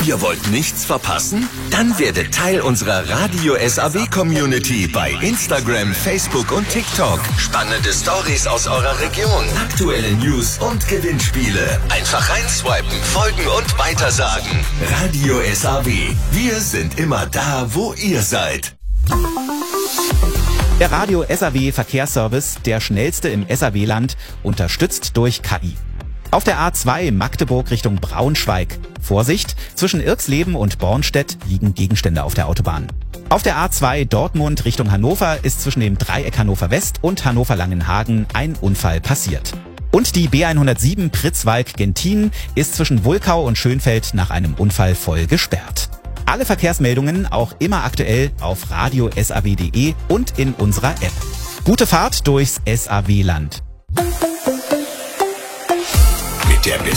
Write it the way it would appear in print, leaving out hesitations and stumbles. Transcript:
Ihr wollt nichts verpassen? Dann werdet Teil unserer Radio SAW Community bei Instagram, Facebook und TikTok. Spannende Stories aus eurer Region, aktuelle News und Gewinnspiele. Einfach reinswipen, folgen und weitersagen. Radio SAW. Wir sind immer da, wo ihr seid. Der Radio SAW Verkehrsservice, der schnellste im SAW-Land, unterstützt durch KI. Auf der A2 Magdeburg Richtung Braunschweig. Vorsicht, zwischen Irxleben und Bornstedt liegen Gegenstände auf der Autobahn. Auf der A2 Dortmund Richtung Hannover ist zwischen dem Dreieck Hannover West und Hannover Langenhagen ein Unfall passiert. Und die B107 Pritzwalk-Gentin ist zwischen Wulkau und Schönfeld nach einem Unfall voll gesperrt. Alle Verkehrsmeldungen auch immer aktuell auf radiosaw.de und in unserer App. Gute Fahrt durchs SAW-Land. Mit der